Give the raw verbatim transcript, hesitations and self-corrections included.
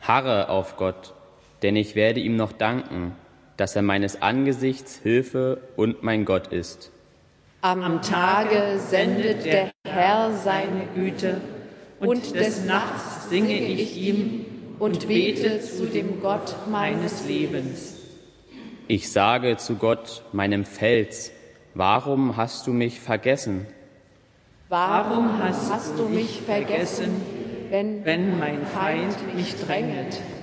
Harre auf Gott, denn ich werde ihm noch danken, dass er meines Angesichts Hilfe und mein Gott ist. Am Tage sendet der Herr seine Güte, und des Nachts singe ich ihm und bete zu dem Gott meines Lebens. Ich sage zu Gott, meinem Fels, warum hast du mich vergessen? Warum hast, hast du mich vergessen, wenn, wenn mein Feind mich dränget?